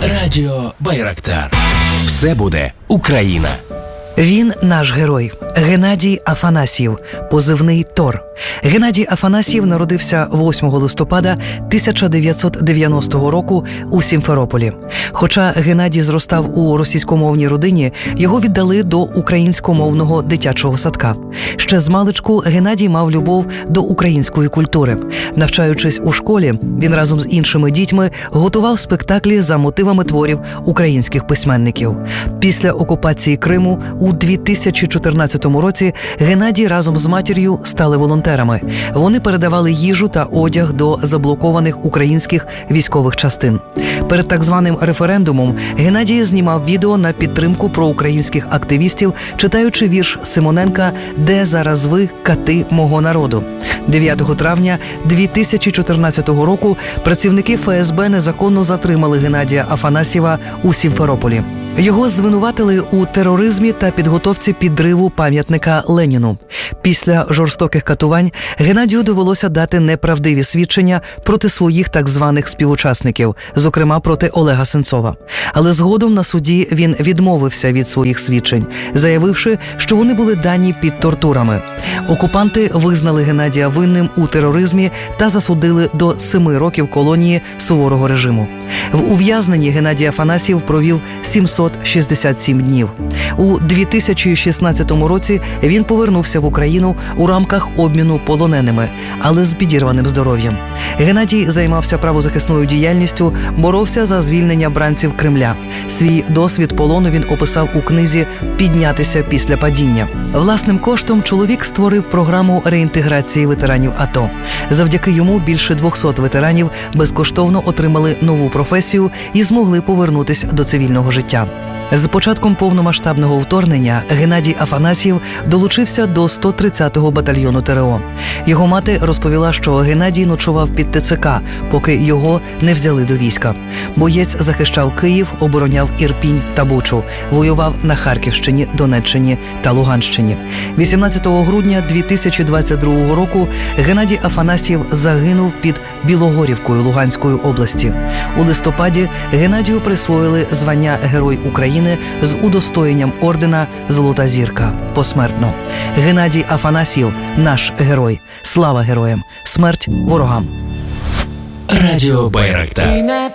Радіо Байрактар. Все буде Україна. Він наш герой – Геннадій Афанасьєв, позивний Тор. Геннадій Афанасьєв народився 8 листопада 1990 року у Сімферополі. Хоча Геннадій зростав у російськомовній родині, його віддали до українськомовного дитячого садка. Ще змалечку Геннадій мав любов до української культури. Навчаючись у школі, він разом з іншими дітьми готував спектаклі за мотивами творів українських письменників. Після окупації Криму у 2014 році Геннадій разом з матір'ю стали волонтерами. Вони передавали їжу та одяг до заблокованих українських військових частин. Перед так званим референдумом Геннадій знімав відео на підтримку проукраїнських активістів, читаючи вірш Симоненка «Де зараз ви, кати мого народу?». 9 травня 2014 року працівники ФСБ незаконно затримали Геннадія Афанасьєва у Сімферополі. Його звинуватили у тероризмі та підготовці підриву пам'ятника Леніну. Після жорстоких катувань Геннадію довелося дати неправдиві свідчення проти своїх так званих співучасників, зокрема проти Олега Сенцова. Але згодом на суді він відмовився від своїх свідчень, заявивши, що вони були дані під тортурами. Окупанти визнали Геннадія винним у тероризмі та засудили до 7 років колонії суворого режиму. В ув'язненні Геннадій Афанасьєв провів 767 днів. У 2016 році він повернувся в Україну у рамках обміну полоненими, але з підірваним здоров'ям. Геннадій займався правозахисною діяльністю, боровся за звільнення бранців Кремля. Свій досвід полону він описав у книзі «Піднятися після падіння». Власним коштом чоловік створив програму реінтеграції ветеранів АТО. Завдяки йому більше 200 ветеранів безкоштовно отримали нову професію і змогли повернутися до цивільного життя. З початком повномасштабного вторгнення Геннадій Афанасьєв долучився до 130-го батальйону ТрО. Його мати розповіла, що Геннадій ночував під ТЦК, поки його не взяли до війська. Боєць захищав Київ, обороняв Ірпінь та Бучу, воював на Харківщині, Донеччині та Луганщині. 18 грудня 2022 року Геннадій Афанасьєв загинув під Білогорівкою Луганської області. У листопаді Геннадію присвоїли звання Герой України з удостоєнням ордена «Золота зірка» посмертно. Геннадій Афанасьєв – наш герой. Слава героям! Смерть ворогам! Радіо Байрактар.